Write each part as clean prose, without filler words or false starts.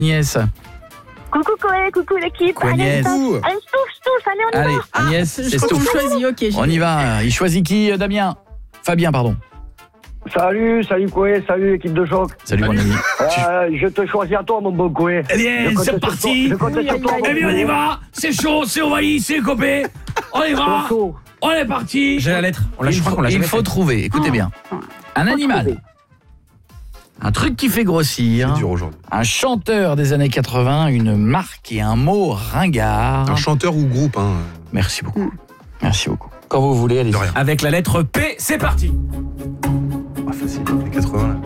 Agnès. Coucou Coé, coucou l'équipe. Coucou, Agnès. Allez, stouff, allez, on y Allez, va. Agnès, c'est Je crois qu'on me Stouff. choisit, ok. On y va. Il choisit qui, Damien? Fabien, pardon. Salut Coé, salut équipe de choc. Salut mon ami. Je te choisis à toi mon bon Coé. Eh bien, c'est parti. Je compte sur toi. Eh bien, on y va. C'est chaud, c'est envahi, c'est copé. On y va. On est parti. J'ai la lettre. Il faut trouver, écoutez bien. Un animal. Un truc qui fait grossir. C'est dur aujourd'hui. Un chanteur des années 80, une marque et un mot ringard. Un chanteur ou groupe, hein. Merci beaucoup. Merci beaucoup. Quand vous voulez, allez-y. De rien. Avec la lettre P, c'est parti. Ah, facile, les 80 là.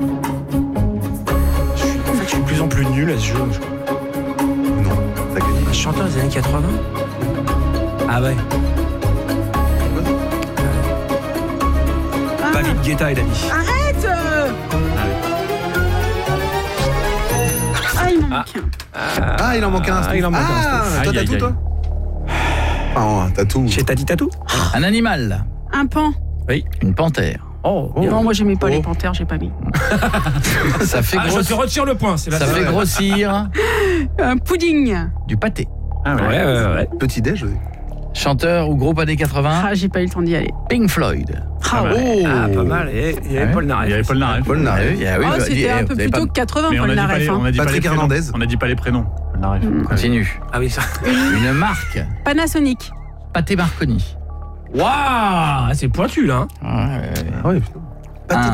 Je suis de plus en plus nul à ce jeu. Non, t'as gagné. Un chanteur des années 80. Ah ouais. David Guetta et Dani. Arrête Ah, il m'en manque un. Ah, il en manque un. Ah, il en manque un, Ah, toi, Aïe, t'as aïe, tout, aïe. toi? Ah, t'as tout. Chez Tati Tatou. Un animal. Un pan. Une panthère. Oh. Non, moi j'aimais pas les panthères, j'ai pas mis. Ça fait, Ah, je te retire le point. C'est ça fait grossir Un pudding. du pâté. Ah ouais. Petit déj. Chanteur ou groupe années 80, Ah, j'ai pas eu le temps d'y aller. Pink Floyd. Ah ouais. Oh, Ah, pas mal. Et il y avait Paul Naref. Il y avait Paul Naref. Paul Naref. Ah, c'était un peu plus tôt que 80 Mais pour on le a dit pas Naref. les- hein. on a dit pas Patrick les prénoms. Hernandez. On a dit pas les prénoms. Paul Naref. Continue. Ah oui, ça. Une marque. Panasonic. Pâté Marconi. Waouh, c'est pointu là. Ouais, ouais, ouais. Ah ouais, putain. Pâté